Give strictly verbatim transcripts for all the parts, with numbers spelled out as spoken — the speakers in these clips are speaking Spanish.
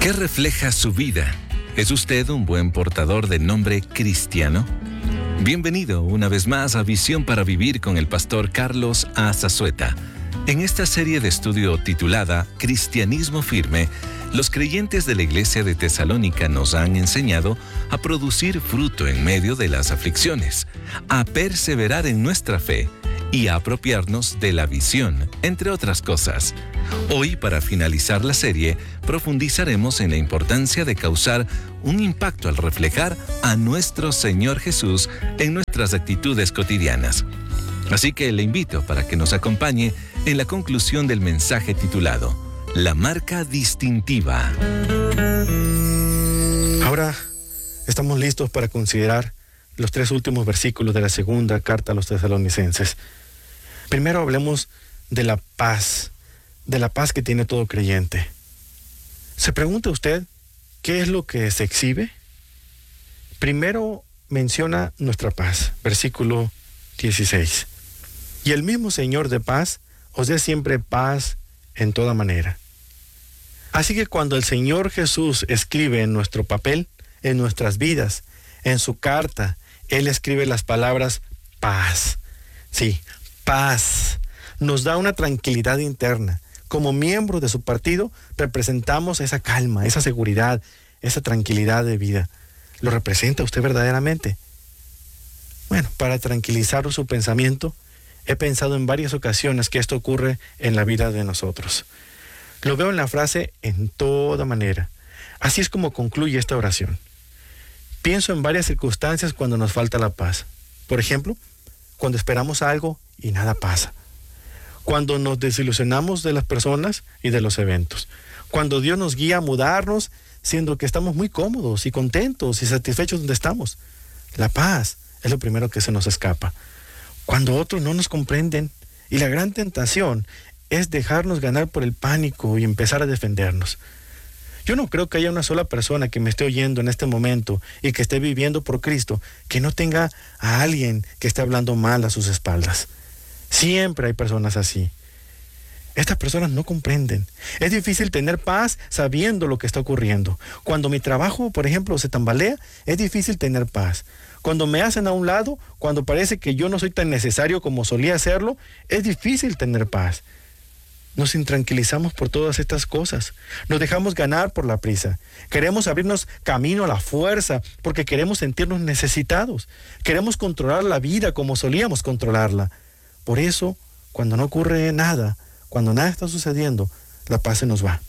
¿Qué refleja su vida? ¿Es usted un buen portador de nombre cristiano? Bienvenido una vez más a Visión para Vivir con el pastor Carlos A. Zazueta. En esta serie de estudio titulada Cristianismo Firme, los creyentes de la iglesia de Tesalónica nos han enseñado a producir fruto en medio de las aflicciones, a perseverar en nuestra fe y a apropiarnos de la visión, entre otras cosas. Hoy, para finalizar la serie, profundizaremos en la importancia de causar un impacto al reflejar a nuestro Señor Jesús en nuestras actitudes cotidianas. Así que le invito para que nos acompañe en la conclusión del mensaje titulado La marca distintiva. Ahora estamos listos para considerar los tres últimos versículos de la segunda carta a los tesalonicenses. Primero hablemos de la paz, de la paz que tiene todo creyente. ¿Se pregunta usted qué es lo que se exhibe? Primero menciona nuestra paz, versículo dieciséis. Y el mismo Señor de paz os dé siempre paz en toda manera. Así que cuando el Señor Jesús escribe en nuestro papel, en nuestras vidas, en su carta, Él escribe las palabras paz. Sí, paz. Nos da una tranquilidad interna. Como miembros de su partido, representamos esa calma, esa seguridad, esa tranquilidad de vida. ¿Lo representa usted verdaderamente? Bueno, para tranquilizar su pensamiento, he pensado en varias ocasiones que esto ocurre en la vida de nosotros. Lo veo en la frase en toda manera. Así es como concluye esta oración. Pienso en varias circunstancias cuando nos falta la paz. Por ejemplo, cuando esperamos algo y nada pasa. Cuando nos desilusionamos de las personas y de los eventos. Cuando Dios nos guía a mudarnos, siendo que estamos muy cómodos y contentos y satisfechos donde estamos. La paz es lo primero que se nos escapa. Cuando otros no nos comprenden, y la gran tentación es dejarnos ganar por el pánico y empezar a defendernos. Yo no creo que haya una sola persona que me esté oyendo en este momento y que esté viviendo por Cristo que no tenga a alguien que esté hablando mal a sus espaldas. Siempre hay personas así. Estas personas no comprenden. Es difícil tener paz sabiendo lo que está ocurriendo. Cuando mi trabajo, por ejemplo, se tambalea, es difícil tener paz. Cuando me hacen a un lado, cuando parece que yo no soy tan necesario como solía hacerlo, es difícil tener paz. Nos intranquilizamos por todas estas cosas. Nos dejamos ganar por la prisa. Queremos abrirnos camino a la fuerza porque queremos sentirnos necesitados. Queremos controlar la vida como solíamos controlarla. Por eso, cuando no ocurre nada, cuando nada está sucediendo, la paz se nos va.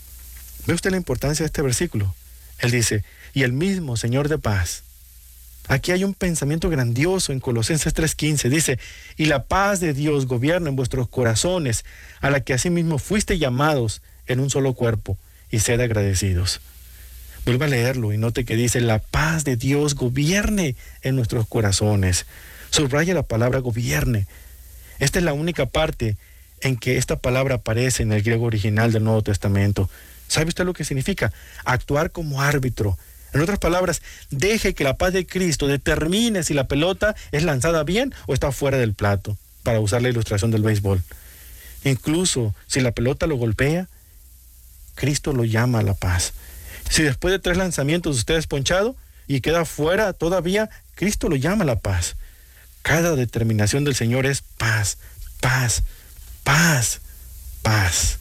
¿Ve usted la importancia de este versículo? Él dice, y el mismo Señor de paz. Aquí hay un pensamiento grandioso en Colosenses tres quince. Dice, y la paz de Dios gobierna en vuestros corazones, a la que asimismo fuiste llamados en un solo cuerpo, y sed agradecidos. Vuelva a leerlo y note que dice, la paz de Dios gobierne en nuestros corazones. Subraya la palabra gobierne. Esta es la única parte en que esta palabra aparece en el griego original del Nuevo Testamento. ¿Sabe usted lo que significa? Actuar como árbitro. En otras palabras, deje que la paz de Cristo determine si la pelota es lanzada bien o está fuera del plato, para usar la ilustración del béisbol. Incluso si la pelota lo golpea, Cristo lo llama a la paz. Si después de tres lanzamientos usted es ponchado y queda fuera todavía, Cristo lo llama a la paz. Cada determinación del Señor es paz, paz, paz, paz.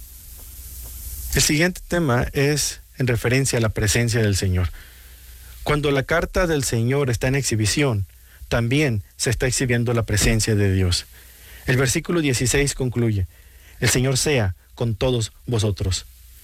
El siguiente tema es en referencia a la presencia del Señor. Cuando la carta del Señor está en exhibición, también se está exhibiendo la presencia de Dios. El versículo dieciséis concluye, el Señor sea con todos vosotros.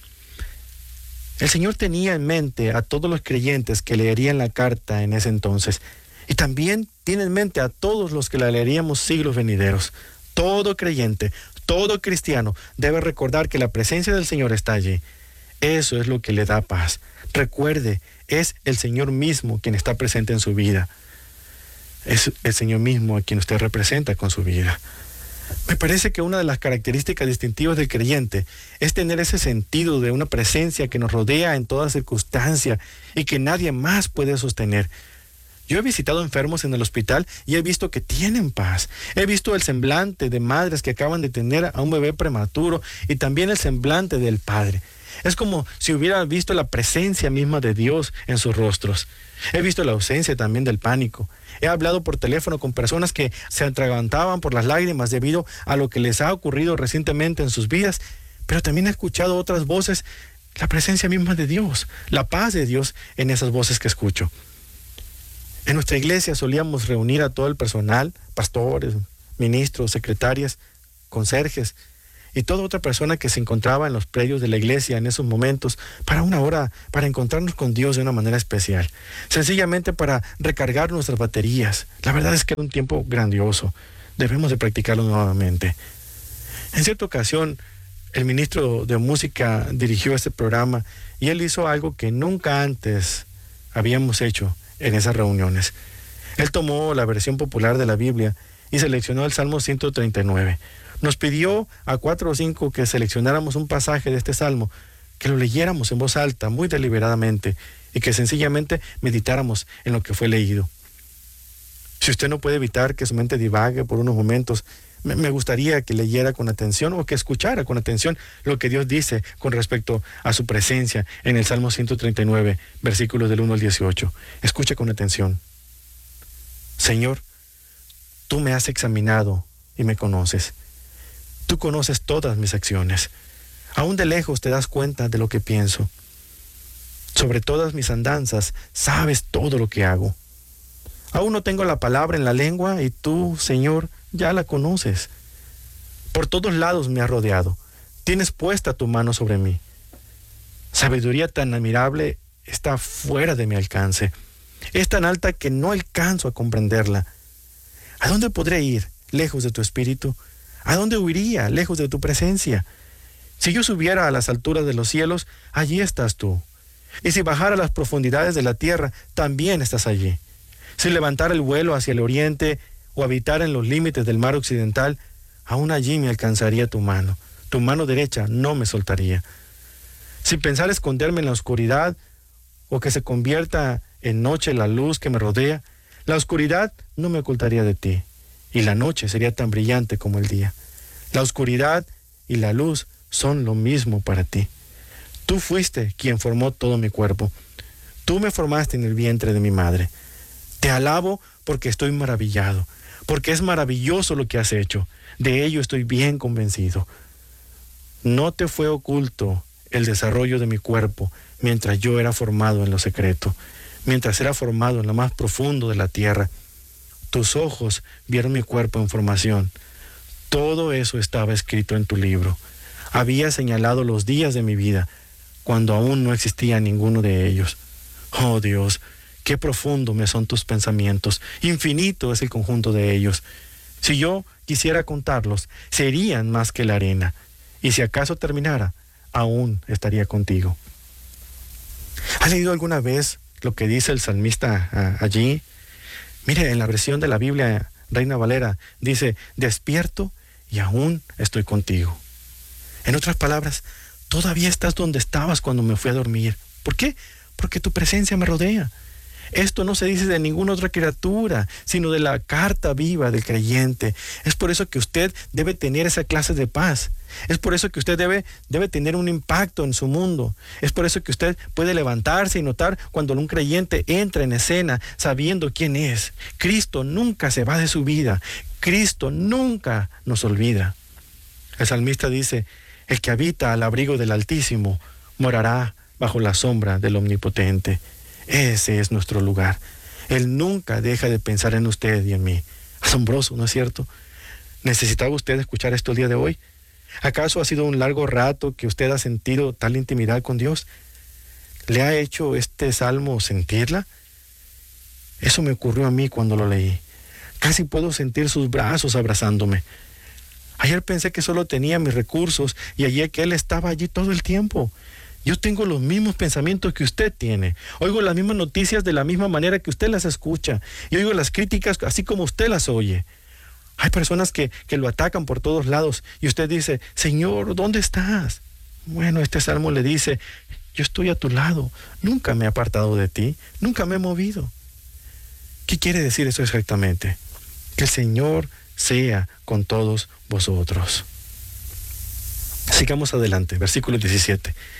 El Señor tenía en mente a todos los creyentes que leerían la carta en ese entonces. Y también tiene en mente a todos los que la leeríamos siglos venideros. Todo creyente, todo cristiano debe recordar que la presencia del Señor está allí. Eso es lo que le da paz. Recuerde, es el Señor mismo quien está presente en su vida. Es el Señor mismo a quien usted representa con su vida. Me parece que una de las características distintivas del creyente es tener ese sentido de una presencia que nos rodea en toda circunstancia y que nadie más puede sostener. Yo he visitado enfermos en el hospital y he visto que tienen paz. He visto el semblante de madres que acaban de tener a un bebé prematuro y también el semblante del padre. Es como si hubiera visto la presencia misma de Dios en sus rostros. He visto la ausencia también del pánico. He hablado por teléfono con personas que se atragantaban por las lágrimas debido a lo que les ha ocurrido recientemente en sus vidas, pero también he escuchado otras voces, la presencia misma de Dios, la paz de Dios en esas voces que escucho. En nuestra iglesia solíamos reunir a todo el personal, pastores, ministros, secretarias, conserjes y toda otra persona que se encontraba en los predios de la iglesia en esos momentos para una hora, para encontrarnos con Dios de una manera especial, sencillamente para recargar nuestras baterías. La verdad es que era un tiempo grandioso. Debemos de practicarlo nuevamente. En cierta ocasión, el ministro de música dirigió este programa y él hizo algo que nunca antes habíamos hecho en esas reuniones. Él tomó la versión popular de la Biblia y seleccionó el Salmo ciento treinta y nueve. Nos pidió a cuatro o cinco que seleccionáramos un pasaje de este salmo, que lo leyéramos en voz alta, muy deliberadamente, y que sencillamente meditáramos en lo que fue leído. Si usted no puede evitar que su mente divague por unos momentos, me gustaría que leyera con atención o que escuchara con atención lo que Dios dice con respecto a su presencia en el Salmo ciento treinta y nueve, versículos del uno al dieciocho. Escuche con atención. Señor, tú me has examinado y me conoces. Tú conoces todas mis acciones. Aún de lejos te das cuenta de lo que pienso. Sobre todas mis andanzas sabes todo lo que hago. Aún no tengo la palabra en la lengua y tú, Señor, ya la conoces. Por todos lados me has rodeado. Tienes puesta tu mano sobre mí. Sabiduría tan admirable está fuera de mi alcance. Es tan alta que no alcanzo a comprenderla. ¿A dónde podré ir lejos de tu espíritu? ¿A dónde huiría lejos de tu presencia? Si yo subiera a las alturas de los cielos, allí estás tú. Y si bajara a las profundidades de la tierra, también estás allí. Si levantara el vuelo hacia el oriente o habitara en los límites del mar occidental, aún allí me alcanzaría tu mano. Tu mano derecha no me soltaría. Si pensara esconderme en la oscuridad o que se convierta en noche la luz que me rodea, la oscuridad no me ocultaría de ti, y la noche sería tan brillante como el día. La oscuridad y la luz son lo mismo para ti. Tú fuiste quien formó todo mi cuerpo. Tú me formaste en el vientre de mi madre. Te alabo porque estoy maravillado, porque es maravilloso lo que has hecho. De ello estoy bien convencido. No te fue oculto el desarrollo de mi cuerpo mientras yo era formado en lo secreto, mientras era formado en lo más profundo de la tierra. Tus ojos vieron mi cuerpo en formación. Todo eso estaba escrito en tu libro. Había señalado los días de mi vida, cuando aún no existía ninguno de ellos. Oh Dios, qué profundo me son tus pensamientos. Infinito es el conjunto de ellos. Si yo quisiera contarlos, serían más que la arena. Y si acaso terminara, aún estaría contigo. ¿Has leído alguna vez lo que dice el salmista uh, allí? Mire, en la versión de la Biblia Reina Valera dice, despierto y aún estoy contigo. En otras palabras, todavía estás donde estabas cuando me fui a dormir. ¿Por qué? Porque tu presencia me rodea. Esto no se dice de ninguna otra criatura, sino de la carta viva del creyente. Es por eso que usted debe tener esa clase de paz. Es por eso que usted debe, debe tener un impacto en su mundo. Es por eso que usted puede levantarse y notar cuando un creyente entra en escena sabiendo quién es. Cristo nunca se va de su vida. Cristo nunca nos olvida. El salmista dice, el que habita al abrigo del Altísimo morará bajo la sombra del Omnipotente. Ese es nuestro lugar. Él nunca deja de pensar en usted y en mí. Asombroso, ¿no es cierto? ¿Necesitaba usted escuchar esto el día de hoy? ¿Acaso ha sido un largo rato que usted ha sentido tal intimidad con Dios? ¿Le ha hecho este salmo sentirla? Eso me ocurrió a mí cuando lo leí. Casi puedo sentir sus brazos abrazándome. Ayer pensé que solo tenía mis recursos y ayer que Él estaba allí todo el tiempo. Yo tengo los mismos pensamientos que usted tiene. Oigo las mismas noticias de la misma manera que usted las escucha. Y oigo las críticas así como usted las oye. Hay personas que, que lo atacan por todos lados. Y usted dice, Señor, ¿dónde estás? Bueno, este salmo le dice, yo estoy a tu lado. Nunca me he apartado de ti. Nunca me he movido. ¿Qué quiere decir eso exactamente? Que el Señor sea con todos vosotros. Sigamos adelante, versículo diecisiete.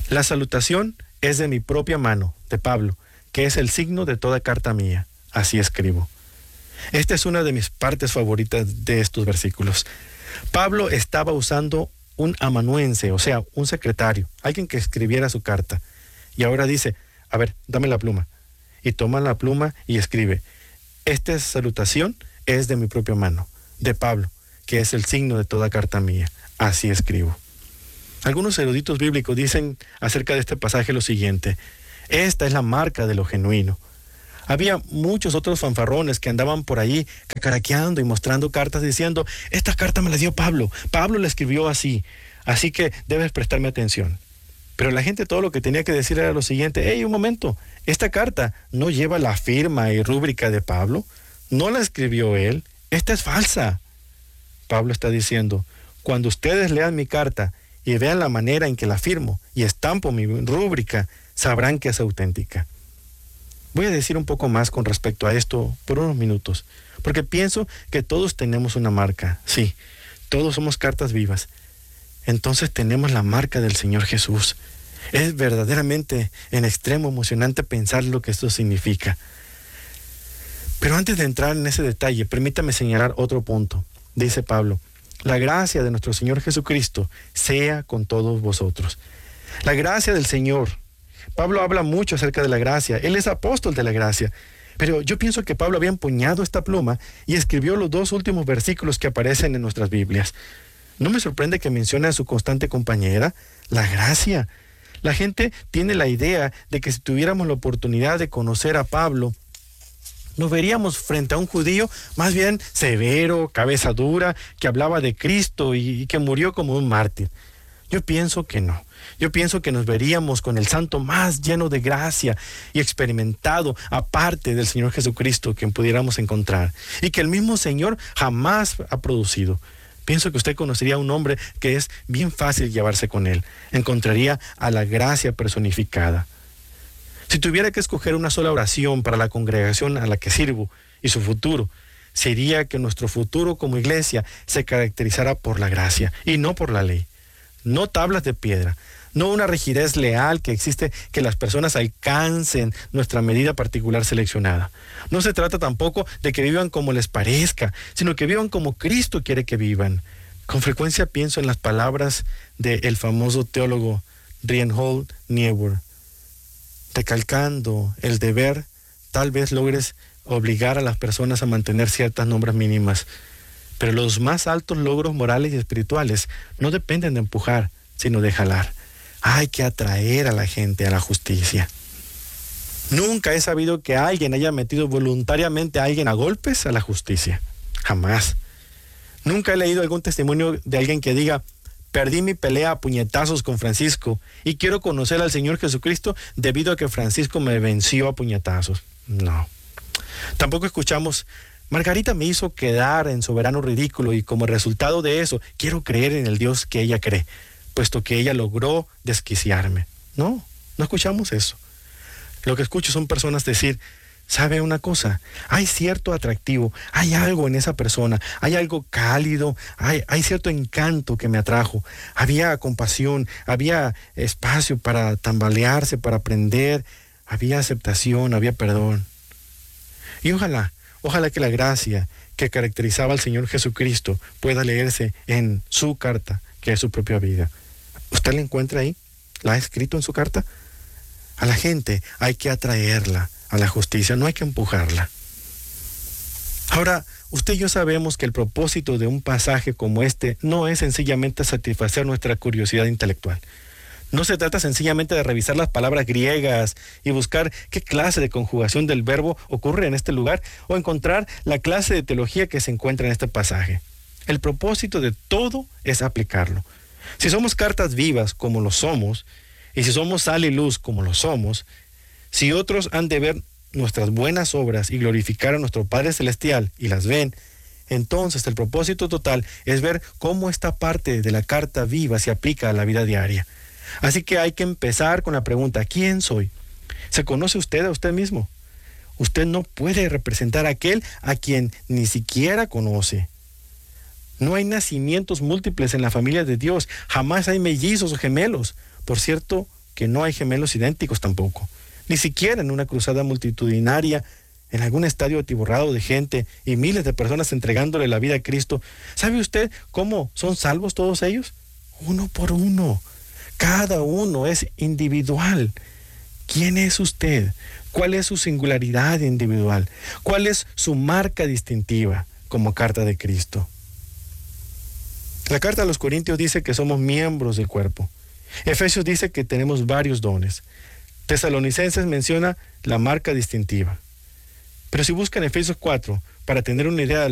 La salutación es de mi propia mano, de Pablo, que es el signo de toda carta mía. Así escribo. Esta es una de mis partes favoritas de estos versículos. Pablo estaba usando un amanuense, o sea, un secretario, alguien que escribiera su carta. Y ahora dice, a ver, dame la pluma. Y toma la pluma y escribe, esta salutación es de mi propia mano, de Pablo, que es el signo de toda carta mía. Así escribo. Algunos eruditos bíblicos dicen acerca de este pasaje lo siguiente, esta es la marca de lo genuino. Había muchos otros fanfarrones que andaban por ahí cacaraqueando y mostrando cartas diciendo, esta carta me la dio Pablo, Pablo la escribió así, así que debes prestarme atención. Pero la gente todo lo que tenía que decir era lo siguiente, hey, un momento, esta carta no lleva la firma y rúbrica de Pablo, no la escribió él, esta es falsa. Pablo está diciendo, cuando ustedes lean mi carta y vean la manera en que la firmo y estampo mi rúbrica, sabrán que es auténtica. Voy a decir un poco más con respecto a esto por unos minutos, porque pienso que todos tenemos una marca, sí, todos somos cartas vivas. Entonces tenemos la marca del Señor Jesús. Es verdaderamente en extremo emocionante pensar lo que esto significa. Pero antes de entrar en ese detalle, permítame señalar otro punto. Dice Pablo, la gracia de nuestro Señor Jesucristo sea con todos vosotros. La gracia del Señor. Pablo habla mucho acerca de la gracia. Él es apóstol de la gracia. Pero yo pienso que Pablo había empuñado esta pluma y escribió los dos últimos versículos que aparecen en nuestras Biblias. No me sorprende que mencione a su constante compañera, la gracia. La gente tiene la idea de que si tuviéramos la oportunidad de conocer a Pablo, nos veríamos frente a un judío más bien severo, cabeza dura, que hablaba de Cristo y, y que murió como un mártir. Yo pienso que no. Yo pienso que nos veríamos con el santo más lleno de gracia y experimentado, aparte del Señor Jesucristo, quien pudiéramos encontrar, y que el mismo Señor jamás ha producido. Pienso que usted conocería a un hombre que es bien fácil llevarse con él. Encontraría a la gracia personificada. Si tuviera que escoger una sola oración para la congregación a la que sirvo y su futuro, sería que nuestro futuro como iglesia se caracterizara por la gracia y no por la ley. No tablas de piedra, no una rigidez leal que existe que las personas alcancen nuestra medida particular seleccionada. No se trata tampoco de que vivan como les parezca, sino que vivan como Cristo quiere que vivan. Con frecuencia pienso en las palabras del famoso teólogo Reinhold Niebuhr. Recalcando el deber, tal vez logres obligar a las personas a mantener ciertas normas mínimas. Pero los más altos logros morales y espirituales no dependen de empujar, sino de jalar. Hay que atraer a la gente a la justicia. Nunca he sabido que alguien haya metido voluntariamente a alguien a golpes a la justicia. Jamás. Nunca he leído algún testimonio de alguien que diga, perdí mi pelea a puñetazos con Francisco y quiero conocer al Señor Jesucristo debido a que Francisco me venció a puñetazos. No. Tampoco escuchamos, Margarita me hizo quedar en soberano ridículo y como resultado de eso quiero creer en el Dios que ella cree, puesto que ella logró desquiciarme. No, no escuchamos eso. Lo que escucho son personas decir, ¿sabe una cosa? Hay cierto atractivo, hay algo en esa persona, hay algo cálido, hay, hay cierto encanto que me atrajo. Había compasión, había espacio para tambalearse, para aprender, había aceptación, había perdón. Y ojalá, ojalá que la gracia que caracterizaba al Señor Jesucristo pueda leerse en su carta, que es su propia vida. ¿Usted la encuentra ahí? ¿La ha escrito en su carta? A la gente hay que atraerla a la justicia, no hay que empujarla. Ahora, usted y yo sabemos que el propósito de un pasaje como este no es sencillamente satisfacer nuestra curiosidad intelectual. No se trata sencillamente de revisar las palabras griegas y buscar qué clase de conjugación del verbo ocurre en este lugar o encontrar la clase de teología que se encuentra en este pasaje. El propósito de todo es aplicarlo. Si somos cartas vivas como lo somos, y si somos sal y luz como lo somos, si otros han de ver nuestras buenas obras y glorificar a nuestro Padre Celestial y las ven, entonces el propósito total es ver cómo esta parte de la carta viva se aplica a la vida diaria. Así que hay que empezar con la pregunta, ¿quién soy? ¿Se conoce usted a usted mismo? Usted no puede representar a aquel a quien ni siquiera conoce. No hay nacimientos múltiples en la familia de Dios, jamás hay mellizos o gemelos. Por cierto, que no hay gemelos idénticos tampoco. Ni siquiera en una cruzada multitudinaria, en algún estadio atiborrado de gente y miles de personas entregándole la vida a Cristo. ¿Sabe usted cómo son salvos todos ellos? Uno por uno. Cada uno es individual. ¿Quién es usted? ¿Cuál es su singularidad individual? ¿Cuál es su marca distintiva como carta de Cristo? La carta a los Corintios dice que somos miembros del cuerpo. Efesios dice que tenemos varios dones. Tesalonicenses menciona la marca distintiva. Pero si buscan Efesios cuatro para tener una idea de